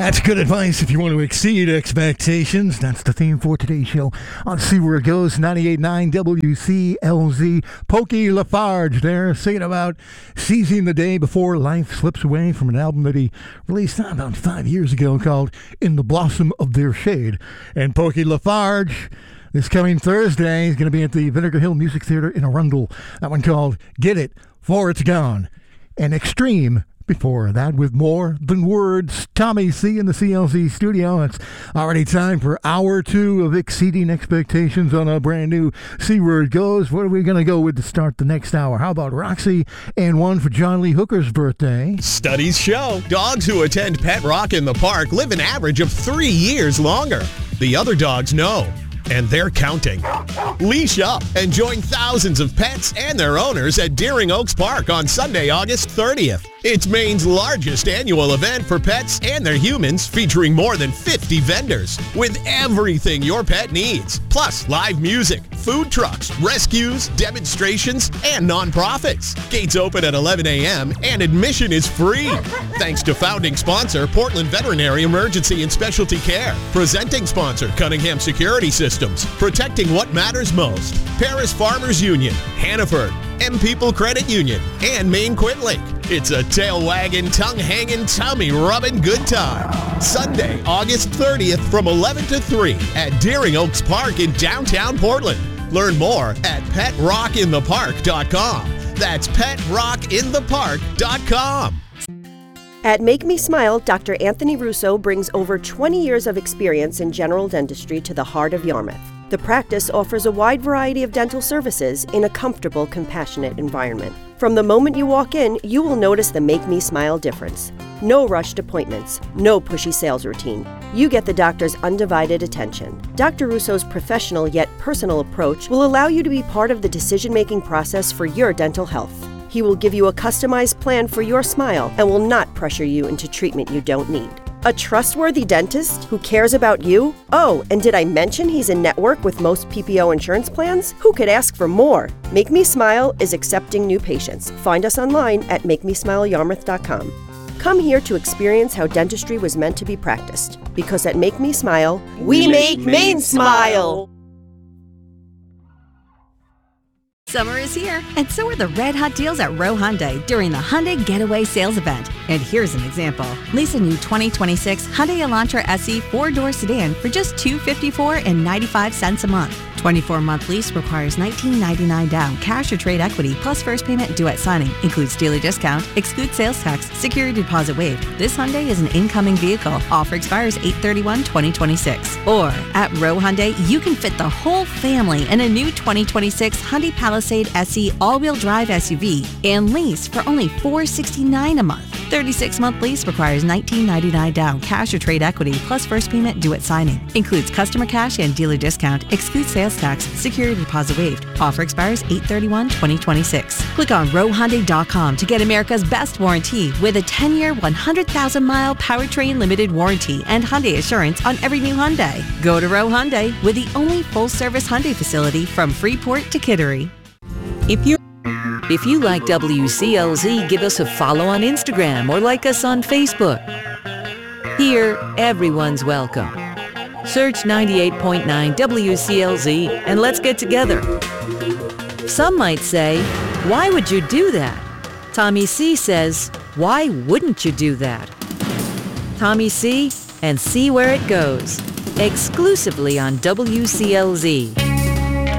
That's good advice if you want to exceed expectations. That's the theme for today's show on See Where It Goes, 98.9 WCLZ. Pokey Lafarge there saying about seizing the day before life slips away from an album that he released about 5 years ago called In the Blossom of Their Shade. And Pokey Lafarge, this coming Thursday, is going to be at the Vinegar Hill Music Theater in Arundel. That one called Get It, For It's Gone. And Extreme before that with More Than Words. Tommy C in the CLZ studio. It's already time for hour 2 of exceeding expectations on a brand new See Where It Goes. What are we going to go with to start the next hour? How about Roxy and one for John Lee Hooker's birthday? Studies show dogs who attend Pet Rock in the Park live an average of 3 years longer. The other dogs know, and they're counting. Leash up and join thousands of pets and their owners at Deering Oaks Park on Sunday, August 30th. It's Maine's largest annual event for pets and their humans, featuring more than 50 vendors with everything your pet needs, plus live music, food trucks, rescues, demonstrations, and nonprofits. Gates open at 11 a.m. and admission is free. Thanks to founding sponsor Portland Veterinary Emergency and Specialty Care, presenting sponsor Cunningham Security Systems, protecting what matters most, Paris Farmers Union, Hannaford, M People Credit Union, and Maine Quintlink. It's a tail-wagging, tongue-hanging, tummy-rubbing good time. Sunday, August 30th from 11 to 3 at Deering Oaks Park in downtown Portland. Learn more at PetRockInThePark.com. That's PetRockInThePark.com. At Make Me Smile, Dr. Anthony Russo brings over 20 years of experience in general dentistry to the heart of Yarmouth. The practice offers a wide variety of dental services in a comfortable, compassionate environment. From the moment you walk in, you will notice the Make Me Smile difference. No rushed appointments, no pushy sales routine. You get the doctor's undivided attention. Dr. Russo's professional yet personal approach will allow you to be part of the decision-making process for your dental health. He will give you a customized plan for your smile and will not pressure you into treatment you don't need. A trustworthy dentist who cares about you? Oh, and did I mention he's in network with most PPO insurance plans? Who could ask for more? Make Me Smile is accepting new patients. Find us online at MakeMeSmileYarmouth.com. Come here to experience how dentistry was meant to be practiced. Because at Make Me Smile, we make Maine smile! Summer is here, and so are the red hot deals at Rowe Hyundai during the Hyundai Getaway Sales Event. And here's an example. Lease a new 2026 Hyundai Elantra SE 4-door sedan for just $254.95 a month. 24-month lease requires $19.99 down, cash or trade equity, plus first payment due at signing. Includes dealer discount, excludes sales tax, security deposit waived. This Hyundai is an incoming vehicle. Offer expires 8/31/2026. Or at Rowe Hyundai, you can fit the whole family in a new 2026 Hyundai Palisade SE all-wheel drive SUV and lease for only $469 a month. 36-month lease requires $19.99 down, cash or trade equity, plus first payment due at signing. Includes customer cash and dealer discount, excludes sales tax, security deposit waived. Offer expires 8/31/2026. Click on RoweHyundai.com to get America's best warranty with a 10-year, 100,000-mile powertrain limited warranty and Hyundai assurance on every new Hyundai. Go to Rowe Hyundai with the only full-service Hyundai facility from Freeport to Kittery. If you like WCLZ, give us a follow on Instagram or like us on Facebook. Here, everyone's welcome. Search 98.9 WCLZ and let's get together. Some might say, why would you do that? Tommy C says, why wouldn't you do that? Tommy C and See Where It Goes, exclusively on WCLZ.